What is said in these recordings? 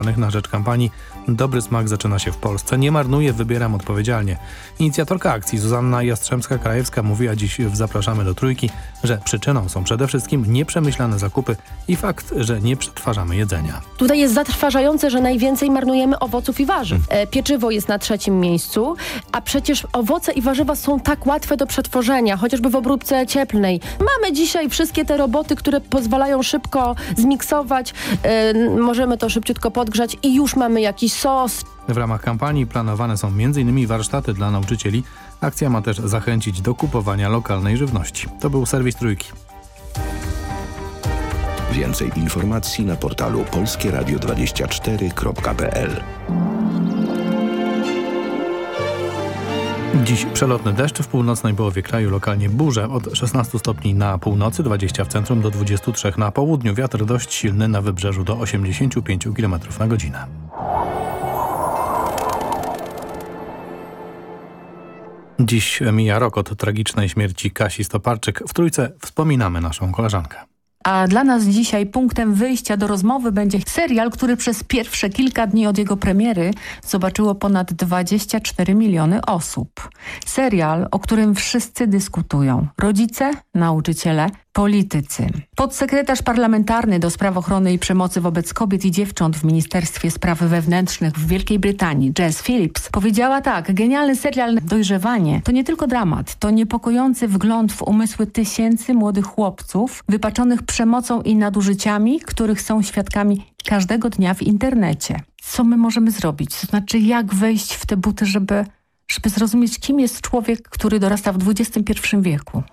na rzecz kampanii Dobry smak zaczyna się w Polsce. Nie marnuję, wybieram odpowiedzialnie. Inicjatorka akcji Zuzanna Jastrzębska-Krajewska mówiła dziś w Zapraszamy do Trójki, że przyczyną są przede wszystkim nieprzemyślane zakupy i fakt, że nie przetwarzamy jedzenia. Tutaj jest zatrważające, że najwięcej marnujemy owoców i warzyw. Pieczywo jest na 3. miejscu, a przecież owoce i warzywa są tak łatwe do przetworzenia, chociażby w obróbce cieplnej. Mamy dzisiaj wszystkie te roboty, które pozwalają szybko zmiksować, możemy to szybciutko podgrzać i już mamy jakiś sos. W ramach kampanii planowane są m.in. warsztaty dla nauczycieli. Akcja ma też zachęcić do kupowania lokalnej żywności. To był serwis Trójki. Więcej informacji na portalu polskieradio24.pl. Dziś przelotny deszcz w północnej połowie kraju, lokalnie burze od 16 stopni na północy, 20 w centrum do 23 na południu. Wiatr dość silny na wybrzeżu do 85 km na godzinę. Dziś mija rok od tragicznej śmierci Kasi Stoparczyk. W Trójce wspominamy naszą koleżankę. A dla nas dzisiaj punktem wyjścia do rozmowy będzie serial, który przez pierwsze kilka dni od jego premiery zobaczyło ponad 24 miliony osób. Serial, o którym wszyscy dyskutują. Rodzice, nauczyciele, politycy. Podsekretarz parlamentarny do spraw ochrony i przemocy wobec kobiet i dziewcząt w Ministerstwie Spraw Wewnętrznych w Wielkiej Brytanii, Jess Phillips, powiedziała tak: genialny serial Dojrzewanie to nie tylko dramat, to niepokojący wgląd w umysły tysięcy młodych chłopców wypaczonych przemocą i nadużyciami, których są świadkami każdego dnia w internecie. Co my możemy zrobić? To znaczy, jak wejść w te buty, żeby zrozumieć, kim jest człowiek, który dorasta w XXI wieku.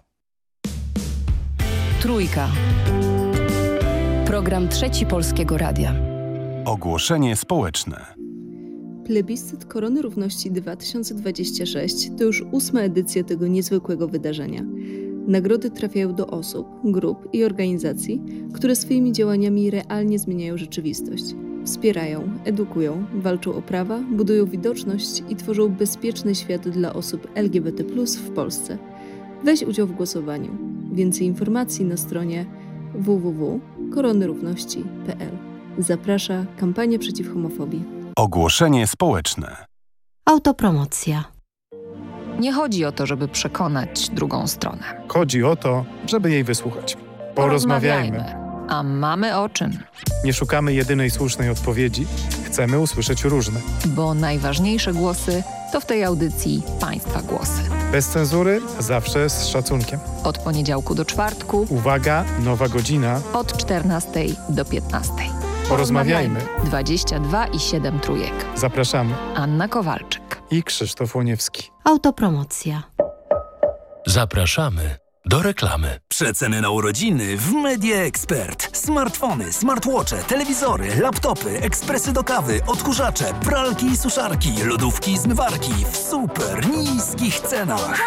Trójka. Program Trzeci Polskiego Radia. Ogłoszenie społeczne. Plebiscyt Korony Równości 2026 to już 8. edycja tego niezwykłego wydarzenia. Nagrody trafiają do osób, grup i organizacji, które swoimi działaniami realnie zmieniają rzeczywistość. Wspierają, edukują, walczą o prawa, budują widoczność i tworzą bezpieczny świat dla osób LGBT+ w Polsce. Weź udział w głosowaniu. Więcej informacji na stronie www.koronyrówności.pl. Zaprasza kampania przeciw homofobii. Ogłoszenie społeczne. Autopromocja. Nie chodzi o to, żeby przekonać drugą stronę. Chodzi o to, żeby jej wysłuchać. Porozmawiajmy. A mamy o czym? Nie szukamy jedynej słusznej odpowiedzi. Chcemy usłyszeć różne. Bo najważniejsze głosy to w tej audycji Państwa głosy. Bez cenzury, zawsze z szacunkiem. Od poniedziałku do czwartku. Uwaga, nowa godzina. Od 14 do 15. Porozmawiajmy. 22,7 trójek. Zapraszamy. Anna Kowalczyk I Krzysztof Łoniewski. Autopromocja. Zapraszamy do reklamy. Przeceny na urodziny w Media Expert. Smartfony, smartwatche, telewizory, laptopy, ekspresy do kawy, odkurzacze, pralki i suszarki, lodówki i zmywarki w super niskich cenach.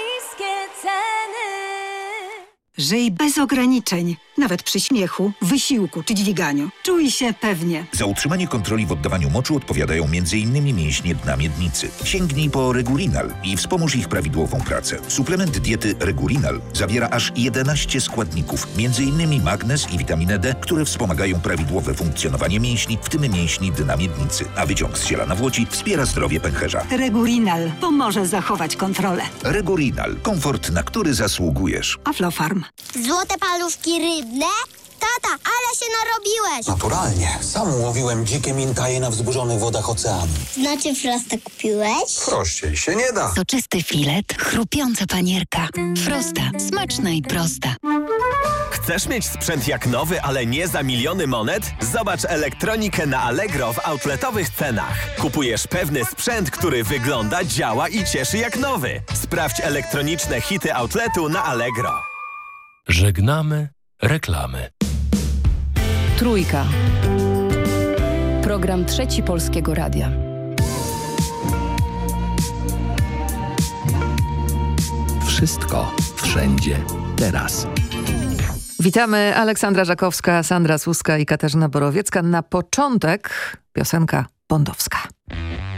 Żyj bez ograniczeń, nawet przy śmiechu, wysiłku czy dźwiganiu. Czuj się pewnie. Za utrzymanie kontroli w oddawaniu moczu odpowiadają m.in. mięśnie dna miednicy. Sięgnij po Regurinal i wspomóż ich prawidłową pracę. Suplement diety Regurinal zawiera aż 11 składników, m.in. magnez i witaminę D, które wspomagają prawidłowe funkcjonowanie mięśni, w tym mięśni dna miednicy. A wyciąg z ziela nawłoci wspiera zdrowie pęcherza. Regurinal pomoże zachować kontrolę. Regurinal. Komfort, na który zasługujesz. Aflofarm. Złote paluszki rybne? Tata, ale się narobiłeś! Naturalnie. Sam łowiłem dzikie mintaje na wzburzonych wodach oceanu. Znaczy Frosta kupiłeś? Prościej się nie da. Soczysty filet, chrupiąca panierka. Frosta. Smaczna i prosta. Chcesz mieć sprzęt jak nowy, ale nie za miliony monet? Zobacz elektronikę na Allegro w outletowych cenach. Kupujesz pewny sprzęt, który wygląda, działa i cieszy jak nowy. Sprawdź elektroniczne hity outletu na Allegro. Żegnamy reklamy. Trójka. Program Trzeci Polskiego Radia. Wszystko, wszędzie, teraz. Witamy, Aleksandra Żakowska, Sandra Suska i Katarzyna Borowiecka. Na początek piosenka bondowska.